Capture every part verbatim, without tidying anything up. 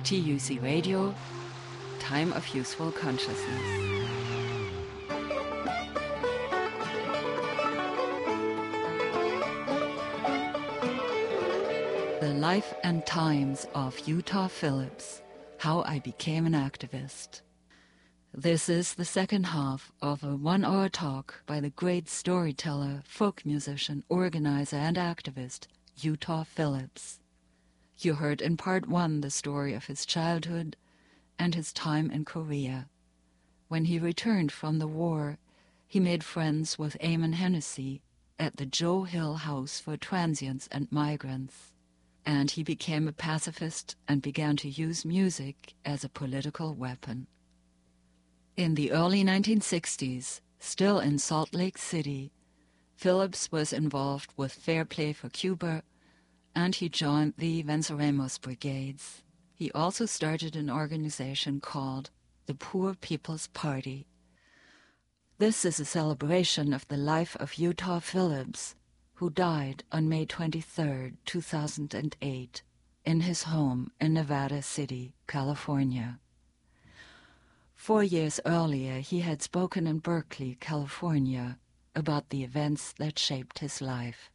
T U C Radio, Time of Useful Consciousness. The Life and Times of Utah Phillips, How I Became an Activist. This is the second half of a one-hour talk by the great storyteller, folk musician, organizer, and activist, Utah Phillips. You heard in part one the story of his childhood and his time in Korea. When he returned from the war, he made friends with Eamon Hennessy at the Joe Hill House for Transients and Migrants, and he became a pacifist and began to use music as a political weapon. In the early nineteen sixties, still in Salt Lake City, Phillips was involved with Fair Play for Cuba, and he joined the Venceremos Brigades. He also started an organization called the Poor People's Party. This is a celebration of the life of Utah Phillips, who died on May twenty-third, two thousand eight, in his home in Nevada City, California. Four years earlier, he had spoken in Berkeley, California, about the events that shaped his life.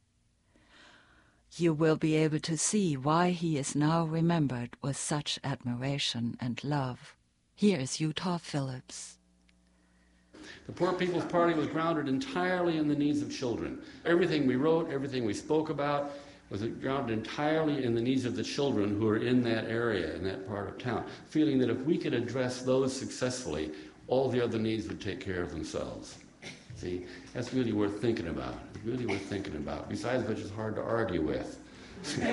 You will be able to see why he is now remembered with such admiration and love. Here is Utah Phillips. The Poor People's Party was grounded entirely in the needs of children. Everything we wrote, everything we spoke about, was grounded entirely in the needs of the children who are in that area, in that part of town, feeling that if we could address those successfully, all the other needs would take care of themselves. See, that's really worth thinking about. It's really worth thinking about, besides which it's hard to argue with. so,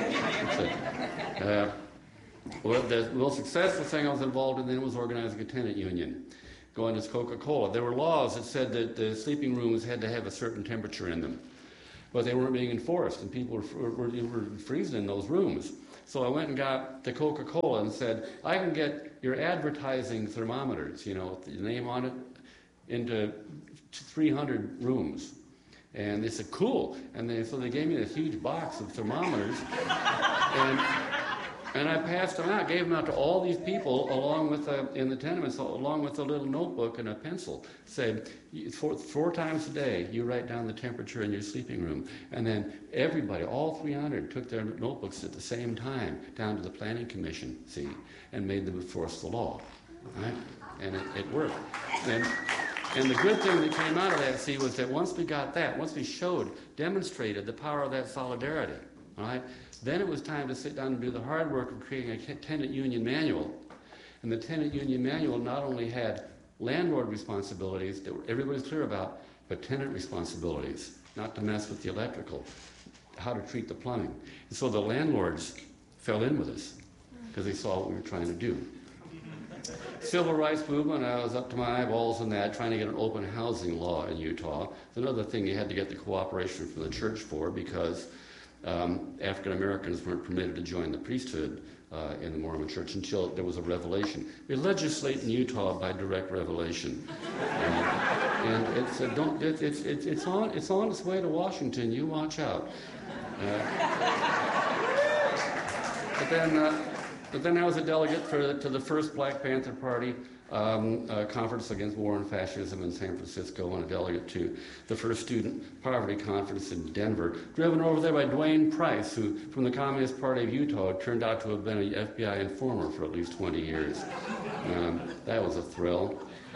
uh, well, the most successful thing I was involved in then was organizing a tenant union, going as Coca-Cola. There were laws that said that the sleeping rooms had to have a certain temperature in them, but they weren't being enforced, and people were, were, were freezing in those rooms. So I went and got the Coca-Cola and said, I can get your advertising thermometers, you know, with the name on it, into three hundred rooms. And they said, cool. And they, so they gave me this huge box of thermometers. and, and I passed them out, gave them out to all these people along with a, in the tenements, along with a little notebook and a pencil. Said, four, four times a day, you write down the temperature in your sleeping room. And then everybody, all three hundred, took their notebooks at the same time down to the Planning Commission, see, and made them enforce the law. Right? And it, it worked. And, And the good thing that came out of that, see, was that once we got that, once we showed, demonstrated the power of that solidarity, all right, then it was time to sit down and do the hard work of creating a tenant union manual. And the tenant union manual not only had landlord responsibilities that everybody's clear about, but tenant responsibilities, not to mess with the electrical, how to treat the plumbing. And so the landlords fell in with us because they saw what we were trying to do. Civil rights movement, I was up to my eyeballs in that, trying to get an open housing law in Utah. It's another thing you had to get the cooperation from the church for, because um, African Americans weren't permitted to join the priesthood uh, in the Mormon church until there was a revelation. We legislate in Utah by direct revelation. Um, and it's, uh, don't, it, it's, it's, it's, on, it's on its way to Washington. You watch out. Uh, but then... Uh, But then I was a delegate for the, to the first Black Panther Party um, uh, conference against war and fascism in San Francisco, and a delegate to the first student poverty conference in Denver, driven over there by Dwayne Price, who, from the Communist Party of Utah, turned out to have been an F B I informer for at least twenty years. Um, that was a thrill.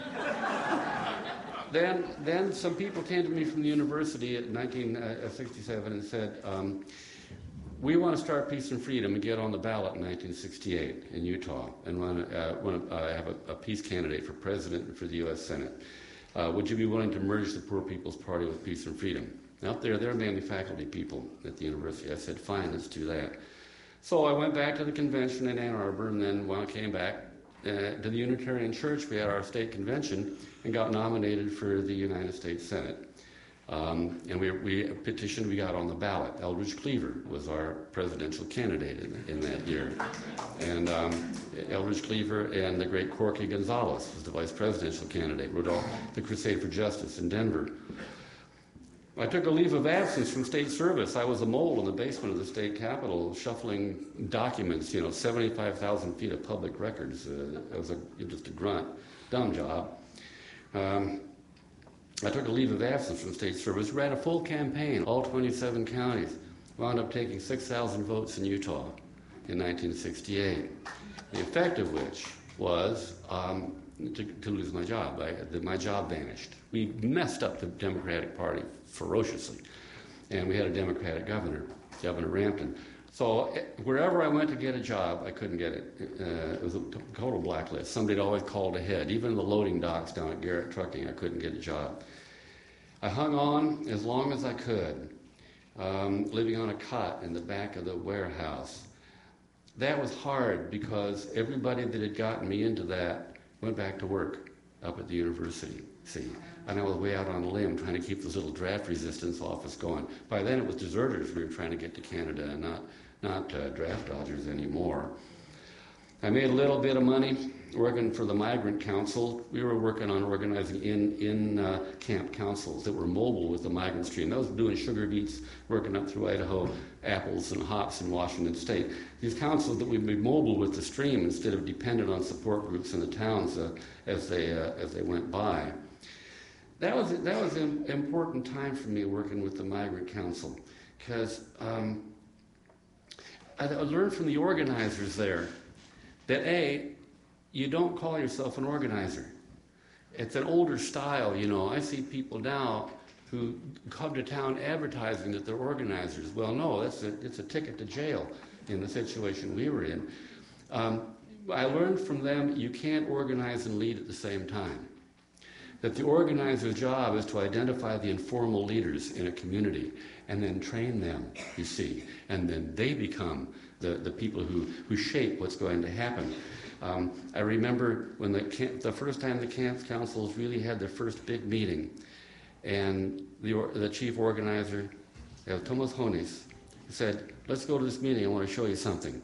Then, then some people came to me from the university in nineteen sixty-seven and said, um, we want to start Peace and Freedom and get on the ballot in nineteen sixty-eight in Utah, and want to, uh, want to uh, have a, a peace candidate for president and for the U S Senate. Uh, would you be willing to merge the Poor People's Party with Peace and Freedom? And up there, they're mainly faculty people at the university. I said, fine, let's do that. So I went back to the convention in Ann Arbor, and then when I came back uh, to the Unitarian Church, we had our state convention and got nominated for the United States Senate. Um, and we, we petitioned, we got on the ballot. Eldridge Cleaver was our presidential candidate in, in that year. And um, Eldridge Cleaver and the great Corky Gonzalez was the vice presidential candidate, wrote all the Crusade for Justice in Denver. I took a leave of absence from state service. I was a mole in the basement of the state capitol, shuffling documents, you know, seventy-five thousand feet of public records. Uh, it was a, just a grunt, dumb job. Um, I took a leave of absence from state service, ran a full campaign, all twenty-seven counties, wound up taking six thousand votes in Utah in nineteen sixty-eight, the effect of which was um, to, to lose my job. I, the, my job vanished. We messed up the Democratic Party ferociously, and we had a Democratic governor, Governor Rampton. So wherever I went to get a job, I couldn't get it. Uh, it was a total blacklist. Somebody had always called ahead. Even the loading docks down at Garrett Trucking, I couldn't get a job. I hung on as long as I could, um, living on a cot in the back of the warehouse. That was hard because everybody that had gotten me into that went back to work up at the university, see. And I was way out on a limb trying to keep this little draft resistance office going. By then it was deserters we were trying to get to Canada and not, not uh, draft dodgers anymore. I made a little bit of money working for the Migrant Council. We were working on organizing in, in uh, camp councils that were mobile with the migrant stream. That was doing sugar beets, working up through Idaho, apples and hops in Washington State. These councils that would be mobile with the stream instead of dependent on support groups in the towns uh, as, they, uh, as they went by. That was, that was an important time for me working with the Migrant Council because um, I, I learned from the organizers there that A, you don't call yourself an organizer. It's an older style, you know. I see people now who come to town advertising that they're organizers. Well, no, that's a, it's a ticket to jail in the situation we were in. Um, I learned from them you can't organize and lead at the same time. That the organizer's job is to identify the informal leaders in a community and then train them, you see, and then they become the, the people who, who shape what's going to happen. Um, I remember when the, camp, the first time the camp councils really had their first big meeting, and the, the chief organizer, uh, Thomas Honis, said, let's go to this meeting, I want to show you something.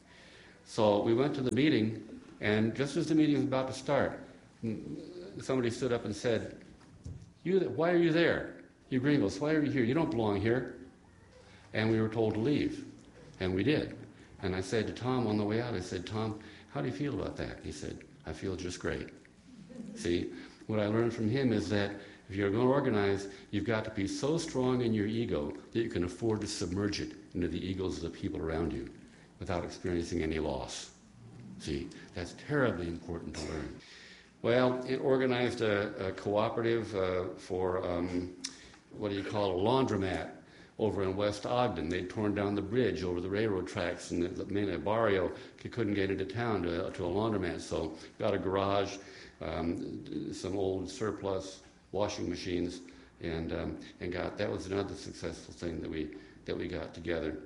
So we went to the meeting, and just as the meeting was about to start, somebody stood up and said, "You, why are you there? You gringos, why are you here? You don't belong here." And we were told to leave, and we did. And I said to Tom on the way out, I said, "Tom, how do you feel about that?" He said, "I feel just great." See, what I learned from him is that if you're going to organize, you've got to be so strong in your ego that you can afford to submerge it into the egos of the people around you without experiencing any loss. See, that's terribly important to learn. Well, it organized a, a cooperative uh, for, um, what do you call it, a laundromat over in West Ogden. They'd torn down the bridge over the railroad tracks, and the, the barrio couldn't get into town to, to a laundromat. So got a garage, um, some old surplus washing machines, and um, and got that was another successful thing that we that we got together.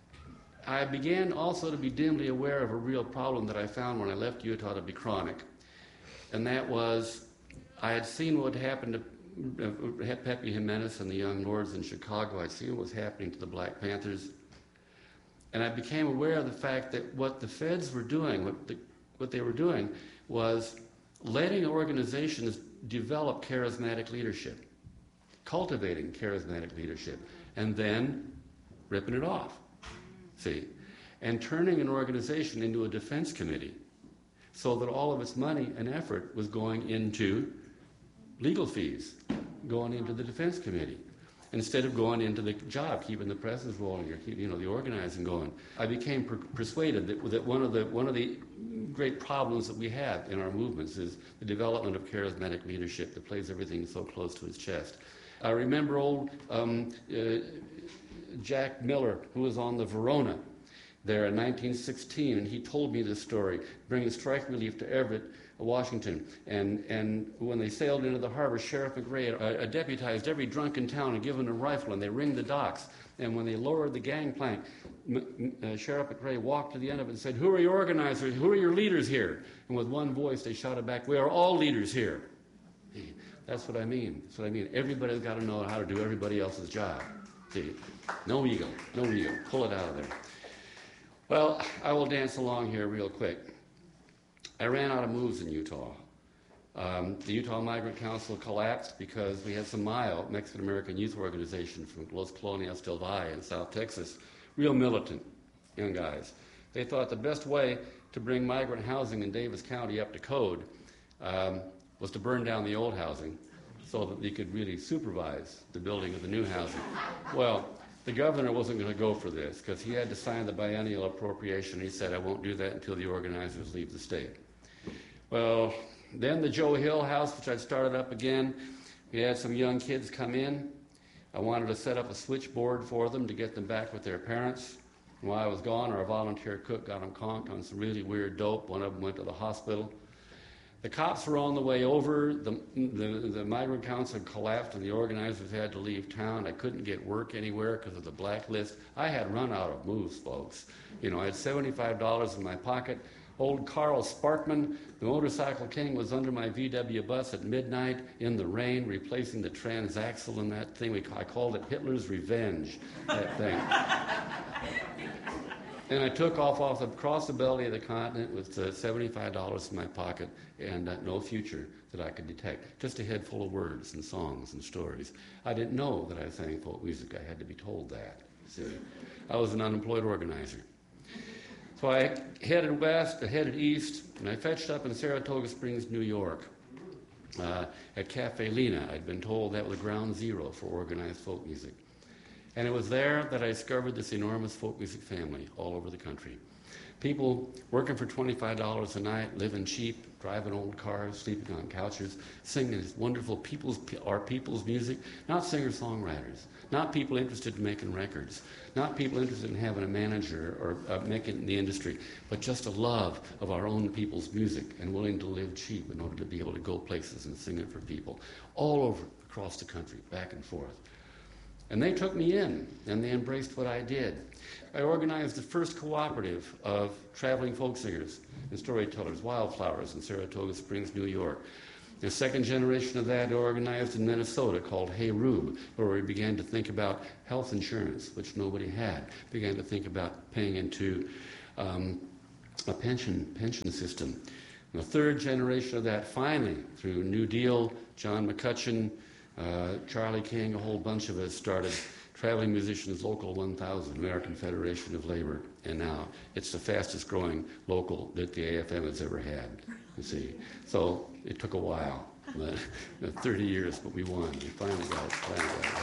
I began also to be dimly aware of a real problem that I found when I left Utah to be chronic. And that was, I had seen what happened to uh, Pepe Jimenez and the Young Lords in Chicago. I'd seen what was happening to the Black Panthers. And I became aware of the fact that what the feds were doing, what, the, what they were doing, was letting organizations develop charismatic leadership, cultivating charismatic leadership, and then ripping it off, see, and turning an organization into a defense committee, so that all of its money and effort was going into legal fees, going into the defense committee, instead of going into the job, keeping the presses rolling or keep, you know, the organizing going. I became per- persuaded that, that one of the one of the great problems that we have in our movements is the development of charismatic leadership that plays everything so close to its chest. I remember old um, uh, Jack Miller, who was on the Verona there in nineteen sixteen, and he told me this story, bringing strike relief to Everett, Washington. And and when they sailed into the harbor, Sheriff McRae uh, deputized every drunk in town and given them a rifle, and they ringed the docks. And when they lowered the gangplank, M- uh, Sheriff McRae walked to the end of it and said, "Who are your organizers? Who are your leaders here?" And with one voice, they shouted back, "We are all leaders here." See, that's what I mean. That's what I mean. Everybody's got to know how to do everybody else's job. See, no ego, no ego. Pull it out of there. Well, I will dance along here real quick. I ran out of moves in Utah. Um, the Utah Migrant Council collapsed because we had some M I O, Mexican-American Youth Organization from Los Colonias del Valle in South Texas, real militant young guys. They thought the best way to bring migrant housing in Davis County up to code um, was to burn down the old housing so that they could really supervise the building of the new housing. Well, the governor wasn't going to go for this because he had to sign the biennial appropriation. He said, I won't do that until the organizers leave the state. Well, then the Joe Hill House, which I'd started up again, we had some young kids come in. I wanted to set up a switchboard for them to get them back with their parents. And while I was gone, our volunteer cook got them conked on some really weird dope. One of them went to the hospital. The cops were on the way over. The, the, the Migrant Council collapsed and the organizers had to leave town. I couldn't get work anywhere because of the blacklist. I had run out of moves, folks. You know, I had seventy-five dollars in my pocket. Old Carl Sparkman, the motorcycle king, was under my V W bus at midnight in the rain, replacing the transaxle in that thing. We, I called it Hitler's Revenge, that thing. And I took off, off across the belly of the continent with uh, seventy-five dollars in my pocket and uh, no future that I could detect. Just a head full of words and songs and stories. I didn't know that I sang folk music. I had to be told that. See, I was an unemployed organizer. So I headed west, I headed east, and I fetched up in Saratoga Springs, New York, uh, at Cafe Lena. I'd been told that was ground zero for organized folk music. And it was there that I discovered this enormous folk music family all over the country. People working for twenty-five dollars a night, living cheap, driving old cars, sleeping on couches, singing this wonderful people's, our people's music, not singer-songwriters, not people interested in making records, not people interested in having a manager or uh, making the industry, but just a love of our own people's music and willing to live cheap in order to be able to go places and sing it for people all over, across the country, back and forth. And they took me in, and they embraced what I did. I organized the first cooperative of traveling folk singers and storytellers, Wildflowers, in Saratoga Springs, New York. The second generation of that organized in Minnesota called Hey Rube, where we began to think about health insurance, which nobody had, began to think about paying into um, a pension pension system. And the third generation of that, finally, through New Deal, John McCutcheon, uh, Charlie King, a whole bunch of us started Traveling Musicians Local one thousand, American Federation of Labor, and now it's the fastest growing local that the A F M has ever had, you see. So it took a while, but, thirty years, but we won. We finally got it, finally got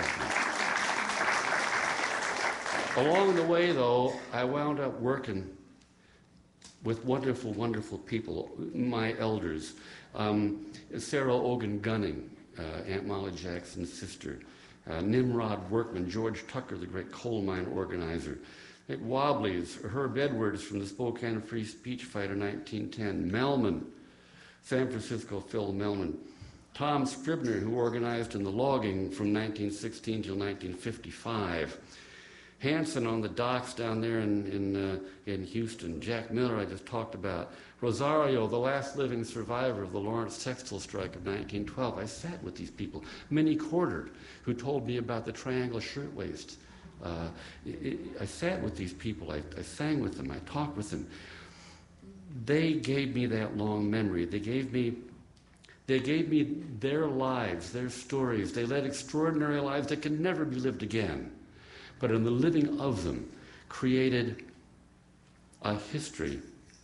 it happening. Along the way, though, I wound up working with wonderful, wonderful people, my elders. Um, Sarah Ogan Gunning, uh, Aunt Molly Jackson's sister. Uh, Nimrod Workman, George Tucker, the great coal mine organizer. At Wobblies, Herb Edwards from the Spokane Free Speech Fight in nineteen ten. Melman, San Francisco Phil Melman. Tom Scribner, who organized in the logging from nineteen sixteen till nineteen fifty-five. Hanson on the docks down there in, in, uh, in Houston. Jack Miller, I just talked about. Rosario, the last living survivor of the Lawrence textile strike of nineteen twelve. I sat with these people. Minnie Corder, who told me about the triangle shirtwaist. Uh, it, I sat with these people. I, I sang with them. I talked with them. They gave me that long memory. They gave me, they gave me their lives, their stories. They led extraordinary lives that can never be lived again. But in the living of them, created a history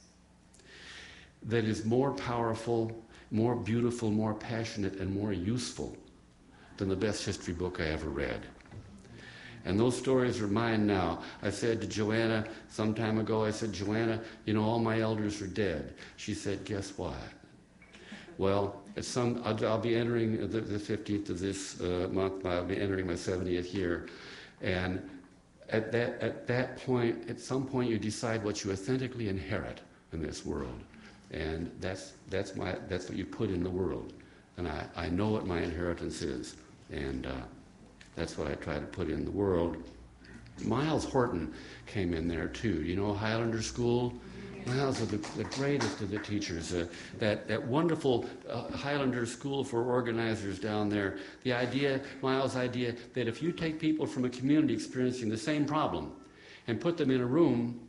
that is more powerful, more beautiful, more passionate, and more useful than the best history book I ever read. And those stories are mine now. I said to Joanna some time ago, I said, Joanna, you know, all my elders are dead. She said, guess what? Well, at some, I'll, I'll be entering the, the fifteenth of this uh, month, I'll be entering my seventieth year. And at that, at that point, at some point, you decide what you authentically inherit in this world. And that's, that's, my, that's what you put in the world. And I, I know what my inheritance is. And uh, that's what I try to put in the world. Miles Horton came in there, too. You know, Highlander School? Miles was the, the greatest of the teachers. Uh, that, that wonderful uh, Highlander School for organizers down there. The idea, Miles' idea, that if you take people from a community experiencing the same problem and put them in a room,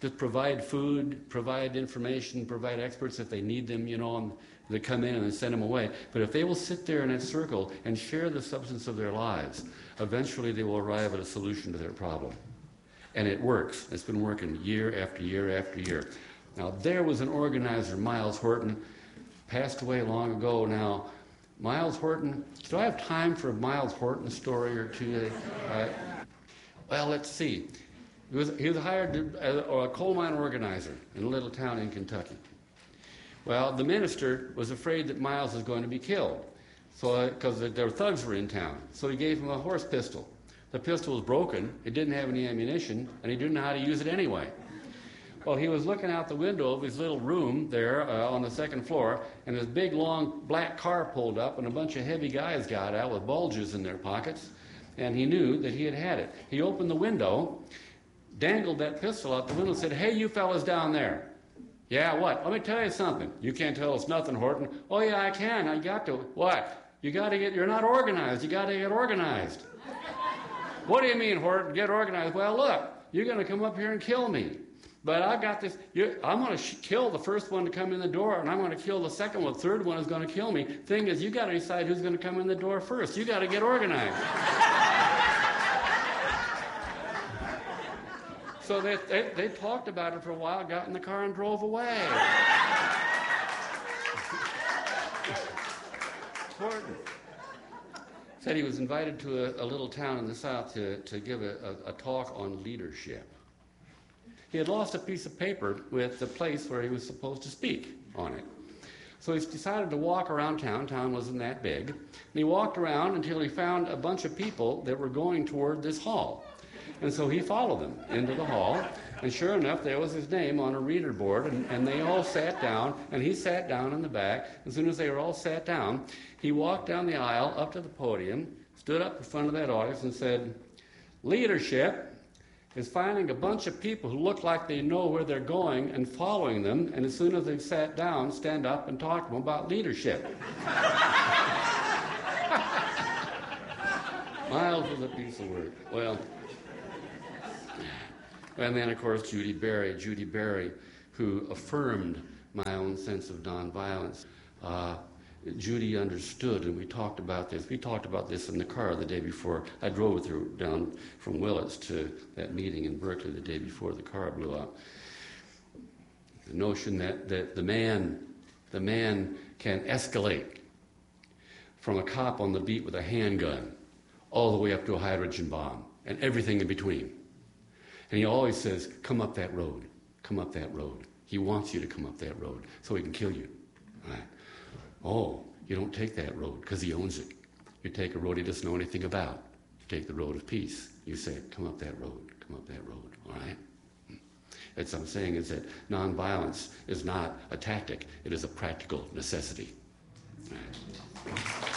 Just provide food, provide information, provide experts if they need them, you know, and they come in and then send them away. But if they will sit there in that circle and share the substance of their lives, eventually they will arrive at a solution to their problem. And it works. It's been working year after year after year. Now, there was an organizer, Miles Horton, passed away long ago now. Miles Horton, do I have time for a Miles Horton story or two? Uh, well, let's see. He was, he was hired as a coal mine organizer in a little town in Kentucky. Well, the minister was afraid that Miles was going to be killed, so because their thugs were in town. So he gave him a horse pistol. The pistol was broken, it didn't have any ammunition, and he didn't know how to use it anyway. Well, he was looking out the window of his little room there uh, on the second floor, and this big, long, black car pulled up, and a bunch of heavy guys got out with bulges in their pockets, and he knew that he had had it. He opened the window, dangled that pistol out the window, and said, "Hey, you fellas down there." "Yeah, what?" "Let me tell you something." "You can't tell us nothing, Horton." "Oh, yeah, I can. I got to." "What?" "You got to get, you're not organized. You got to get organized." "What do you mean, Horton, get organized?" "Well, look, you're going to come up here and kill me. But I've got this, you, I'm going to sh- kill the first one to come in the door, and I'm going to kill the second one. The third one is going to kill me. Thing is, you got to decide who's going to come in the door first. You got to get organized. So they, they, they talked about it for a while, got in the car and drove away. Horton said he was invited to a, a little town in the South to, to give a, a, a talk on leadership. He had lost a piece of paper with the place where he was supposed to speak on it. So he decided to walk around town. Town wasn't that big. And he walked around until he found a bunch of people that were going toward this hall. And so he followed them into the hall. And sure enough, there was his name on a reader board. And, and they all sat down. And he sat down in the back. As soon as they were all sat down, he walked down the aisle up to the podium, stood up in front of that audience and said, "Leadership is finding a bunch of people who look like they know where they're going and following them, and as soon as they've sat down, stand up and talk to them about leadership." Miles was a piece of work. Well, and then, of course, Judy Berry. Judy Berry, who affirmed my own sense of nonviolence. Uh, Judy understood, and we talked about this. We talked about this in the car the day before. I drove with her down from Willits to that meeting in Berkeley the day before the car blew up. The notion that, that the man, the man can escalate from a cop on the beat with a handgun all the way up to a hydrogen bomb and everything in between. And he always says, "Come up that road. Come up that road." He wants you to come up that road so he can kill you. All right. Oh, you don't take that road because he owns it. You take a road he doesn't know anything about. You take the road of peace. You say, "Come up that road, come up that road," all right? That's what I'm saying is that nonviolence is not a tactic. It is a practical necessity. All right.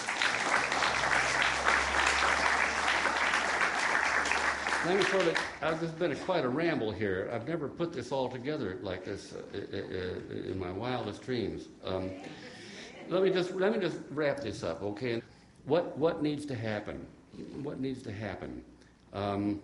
Let me sort of, I've just been a, quite a ramble here. I've never put this all together like this uh, uh, in my wildest dreams. Um, Let me just let me just wrap this up, okay? What what needs to happen? What needs to happen? Um,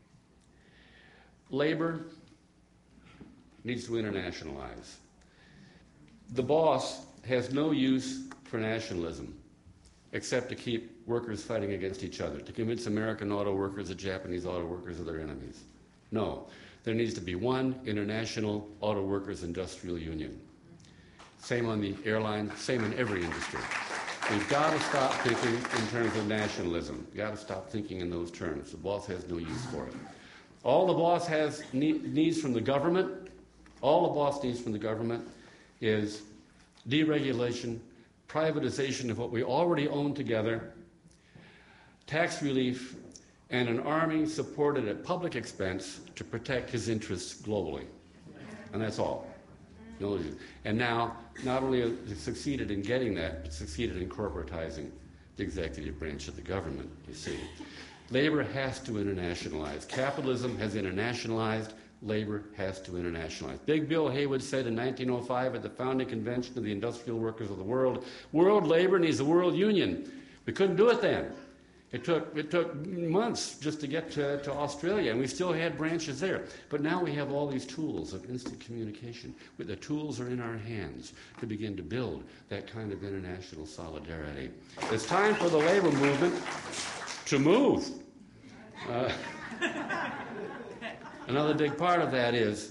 labor needs to internationalize. The boss has no use for nationalism, except to keep workers fighting against each other, to convince American auto workers that Japanese auto workers are their enemies. No, there needs to be one international auto workers industrial union. Same on the airline, same in every industry. We've got to stop thinking in terms of nationalism. We've got to stop thinking in those terms. The boss has no use for it. All the boss has need, needs from the government, all the boss needs from the government is deregulation, privatization of what we already own together, tax relief, and an army supported at public expense to protect his interests globally. And that's all. No, and now, not only has it succeeded in getting that, but succeeded in corporatizing the executive branch of the government, you see. Labor has to internationalize. Capitalism has internationalized. Labor has to internationalize. Big Bill Haywood said in nineteen oh five at the founding convention of the industrial workers of the world, "World labor needs a world union." We couldn't do it then. It took, it took months just to get to, to Australia, and we still had branches there. But now we have all these tools of instant communication. The tools are in our hands to begin to build that kind of international solidarity. It's time for the labor movement to move. Uh, another big part of that is,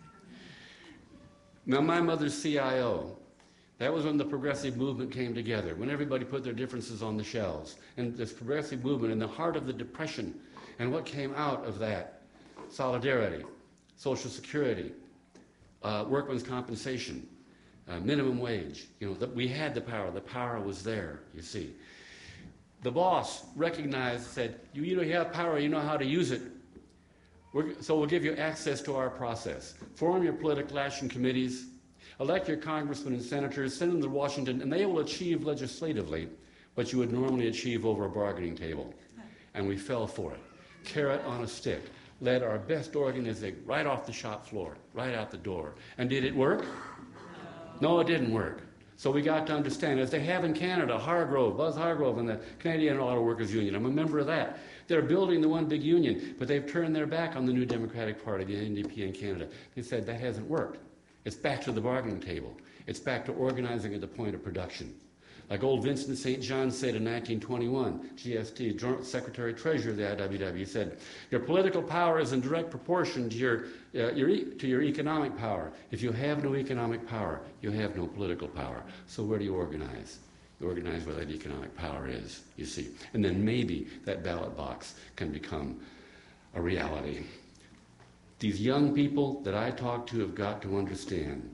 now my mother's C I O. That was when the progressive movement came together, when everybody put their differences on the shelves. And this progressive movement in the heart of the Depression, and what came out of that? Solidarity, Social Security, uh, workman's compensation, uh, minimum wage. You know, that we had the power. The power was there, you see. The boss recognized, said, you, you know, you have power, you know how to use it. We're, so we'll give you access to our process. Form your political action committees. Elect your congressmen and senators, send them to Washington, and they will achieve legislatively what you would normally achieve over a bargaining table. And we fell for it. Carrot on a stick. Led our best organizing right off the shop floor, right out the door. And did it work? No, it didn't work. So we got to understand, as they have in Canada, Hargrove, Buzz Hargrove, and the Canadian Auto Workers Union. I'm a member of that. They're building the one big union, but they've turned their back on the New Democratic Party, the N D P in Canada. They said that hasn't worked. It's back to the bargaining table. It's back to organizing at the point of production. Like old Vincent Saint John said in nineteen twenty-one, G S T, Secretary Treasurer of the I W W, said, your political power is in direct proportion to your, uh, your, to your economic power. If you have no economic power, you have no political power. So where do you organize? You organize where that economic power is, you see. And then maybe that ballot box can become a reality. These young people that I talk to have got to understand.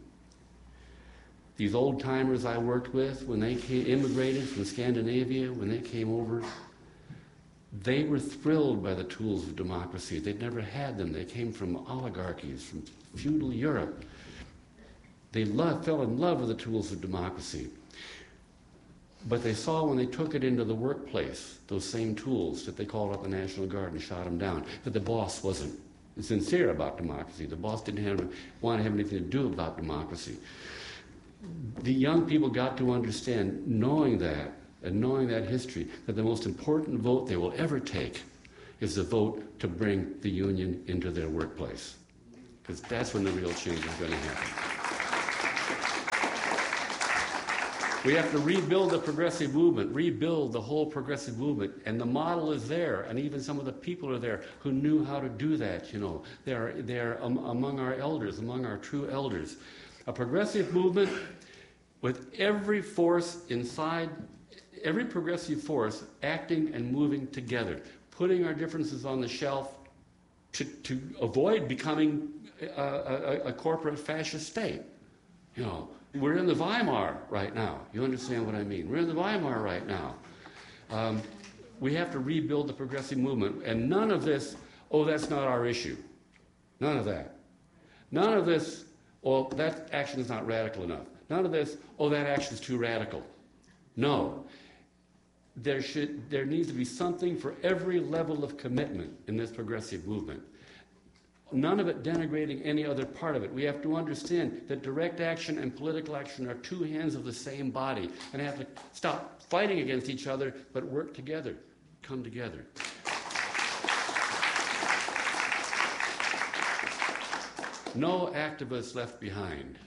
These old-timers I worked with, when they came, immigrated from Scandinavia, when they came over, they were thrilled by the tools of democracy. They'd never had them. They came from oligarchies, from feudal Europe. They loved, fell in love with the tools of democracy. But they saw when they took it into the workplace, those same tools, that they called up the National Guard and shot them down, that the boss wasn't sincere about democracy. The boss didn't have, want to have anything to do about democracy. The young people got to understand, knowing that, and knowing that history, that the most important vote they will ever take is the vote to bring the union into their workplace. Because that's when the real change is going to happen. We have to rebuild the progressive movement, rebuild the whole progressive movement, and the model is there, and even some of the people are there who knew how to do that, you know. They're, they're um, among our elders, among our true elders. A progressive movement with every force inside, every progressive force acting and moving together, putting our differences on the shelf to, to avoid becoming a, a, a corporate fascist state, you know. We're in the Weimar right now. You understand what I mean? We're in the Weimar right now. Um, we have to rebuild the progressive movement. And none of this, oh, that's not our issue. None of that. None of this, oh, that action is not radical enough. None of this, oh, that action is too radical. No. There should, there needs to be something for every level of commitment in this progressive movement. None of it denigrating any other part of it. We have to understand that direct action and political action are two hands of the same body and have to stop fighting against each other, but work together, come together. No activists left behind.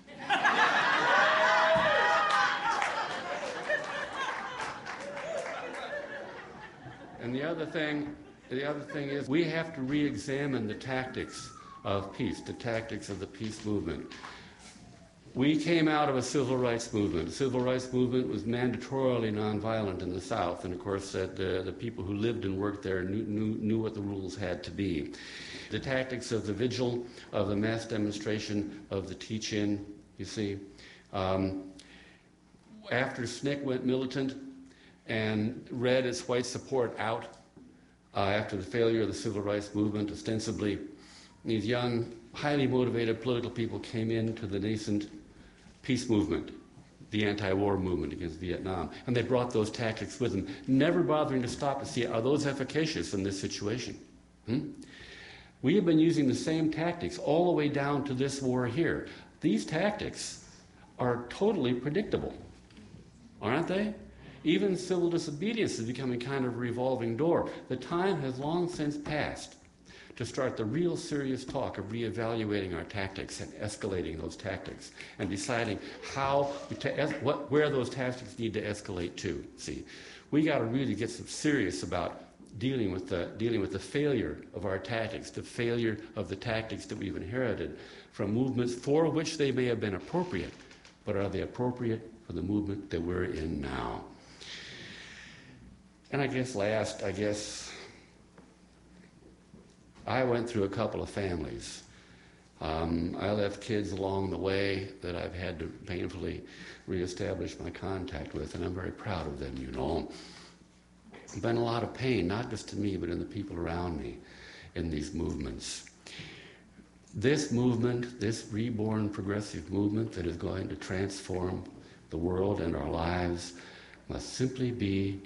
And the other thing, the other thing is we have to re-examine the tactics of peace, the tactics of the peace movement. We came out of a civil rights movement. The civil rights movement was mandatorily nonviolent in the South, and of course that the, the people who lived and worked there knew, knew, knew what the rules had to be. The tactics of the vigil, of the mass demonstration, of the teach-in, you see. Um, after S N C C went militant and read its white support out uh, after the failure of the civil rights movement, ostensibly, these young, highly motivated political people came into the nascent peace movement, the anti-war movement against Vietnam, and they brought those tactics with them, never bothering to stop to see, are those efficacious in this situation? Hmm? We have been using the same tactics all the way down to this war here. These tactics are totally predictable, aren't they? Even civil disobedience is becoming kind of a revolving door. The time has long since passed to start the real serious talk of reevaluating our tactics and escalating those tactics and deciding how, what, where those tactics need to escalate to. See, we got to really get some serious about dealing with the dealing with the failure of our tactics, the failure of the tactics that we've inherited from movements for which they may have been appropriate, but are they appropriate for the movement that we're in now? And I guess last, I guess I went through a couple of families. Um, I left kids along the way that I've had to painfully reestablish my contact with, and I'm very proud of them, you know. It's been a lot of pain, not just to me, but in the people around me in these movements. This movement, this reborn progressive movement that is going to transform the world and our lives must simply be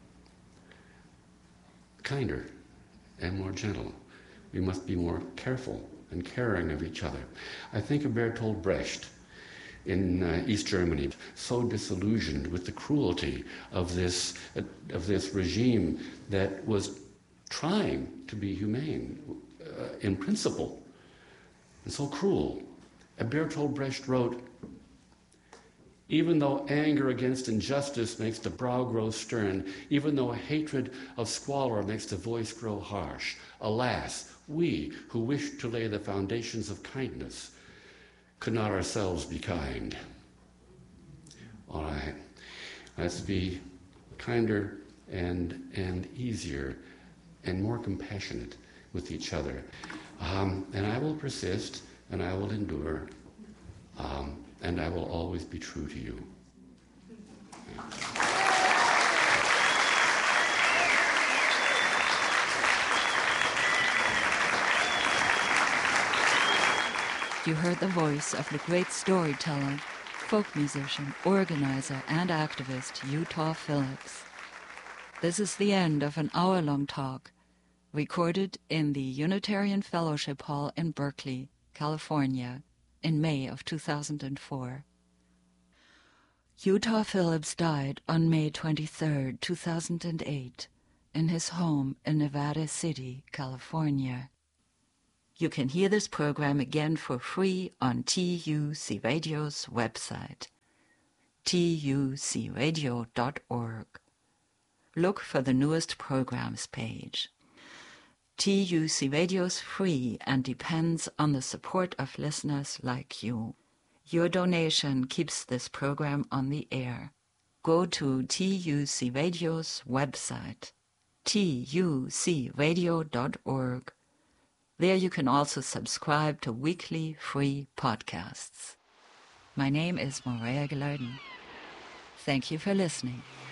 kinder and more gentle. We must be more careful and caring of each other. I think of Bertolt Brecht in uh, East Germany, so disillusioned with the cruelty of this uh, of this regime that was trying to be humane uh, in principle, and so cruel. And Bertolt Brecht wrote, "Even though anger against injustice makes the brow grow stern, even though hatred of squalor makes the voice grow harsh, alas, we who wish to lay the foundations of kindness could not ourselves be kind." All right, let's be kinder and and easier and more compassionate with each other. Um, and I will persist, and I will endure, um, and I will always be true to you. You heard the voice of the great storyteller, folk musician, organizer, and activist Utah Phillips. This is the end of an hour-long talk recorded in the Unitarian Fellowship Hall in Berkeley, California, in May of two thousand four. Utah Phillips died on May twenty-third, two thousand eight, in his home in Nevada City, California. You can hear this program again for free on T U C Radio's website, T U C radio dot org. Look for the newest programs page. T U C Radio's free and depends on the support of listeners like you. Your donation keeps this program on the air. Go to T U C Radio's website, T U C radio dot org. There you can also subscribe to weekly free podcasts. My name is Maria Gilardin. Thank you for listening.